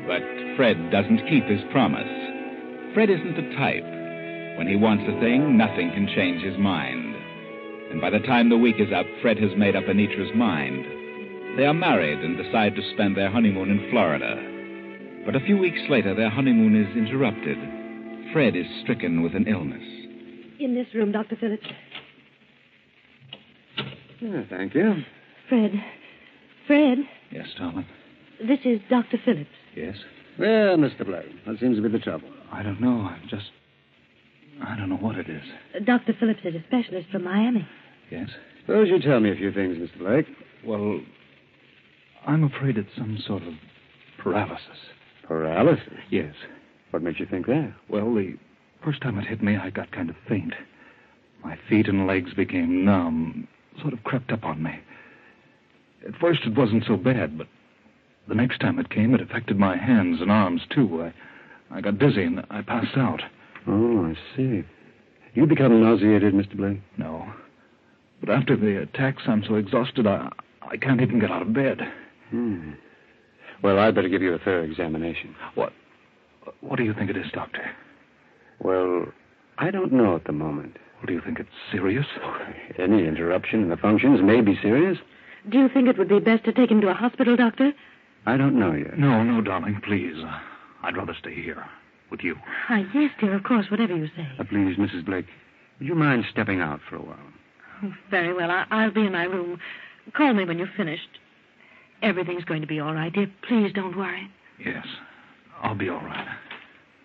But Fred doesn't keep his promise. Fred isn't the type. When he wants a thing, nothing can change his mind. And by the time the week is up, Fred has made up Anitra's mind. They are married and decide to spend their honeymoon in Florida. But a few weeks later, their honeymoon is interrupted. Fred is stricken with an illness. In this room, Dr. Phillips. Thank you. Fred, Yes, darling? this is Dr. Phillips. Yes? Well, Mr. Blake, what seems to be the trouble? I don't know. I don't know what it is. Dr. Phillips is a specialist from Miami. Yes? Suppose you tell me a few things, Mr. Blake. Well, I'm afraid it's some sort of paralysis. Paralysis? Yes. What makes you think that? Well, the first time it hit me, I got kind of faint. My feet and legs became numb, sort of crept up on me. At first, it wasn't so bad, but the next time it came, it affected my hands and arms, too. I got dizzy and I passed out. Oh, I see. You become nauseated, Mr. Blake? No. But after the attacks, I'm so exhausted, I can't even get out of bed. Well, I'd better give you a thorough examination. What do you think it is, Doctor? Well, I don't know at the moment. Well, do you think it's serious? Any interruption in the functions may be serious. Do you think it would be best to take him to a hospital, Doctor? I don't know yet. No, darling, please. I'd rather stay here with you. Yes, dear, of course, whatever you say. Please, Mrs. Blake, would you mind stepping out for a while? Oh, very well. I'll be in my room. Call me when you've finished. Everything's going to be all right, dear. Please don't worry. Yes, I'll be all right.